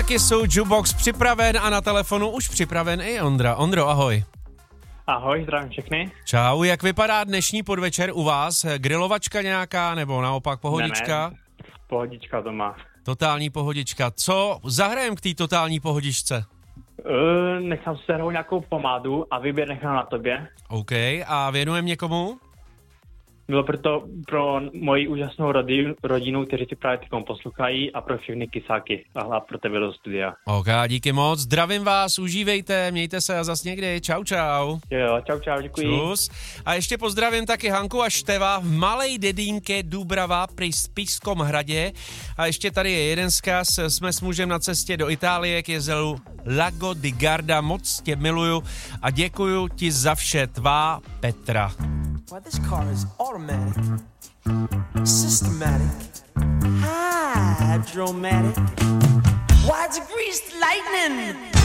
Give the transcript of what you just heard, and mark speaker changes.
Speaker 1: na Kissu, Jukebox připraven a na telefonu už připraven i Ondra. Ondro, ahoj.
Speaker 2: Ahoj, zdravím všechny.
Speaker 1: Čau, jak vypadá dnešní podvečer u vás? Grilovačka nějaká nebo naopak pohodička?
Speaker 2: Ne, pohodička doma.
Speaker 1: Totální pohodička. Co zahrajem k té totální pohodičce?
Speaker 2: Nechám si zahrát nějakou pomádu a výběr nechám na tobě.
Speaker 1: OK, a věnujem někomu?
Speaker 2: Bylo pro moji úžasnou rodinu, kteří si právě teď poslouchají a pro všechny kysáky a hlavně pro tebe do studia.
Speaker 1: OK, díky moc. Zdravím vás, užívejte, mějte se a zas někdy. Čau, čau.
Speaker 2: Jo, čau, děkuji.
Speaker 1: Čus. A ještě pozdravím taky Hanku a Števa v malej dedínke Dubrava pri Spišskom hradě. A ještě tady je jeden vzkaz. Jsme s mužem na cestě do Itálie k jezeru Lago di Garda. Moc tě miluju a děkuju ti za vše. Tvá Petra.
Speaker 3: Why, this car is automatic, systematic, hydromatic. Why, it's greased lightning.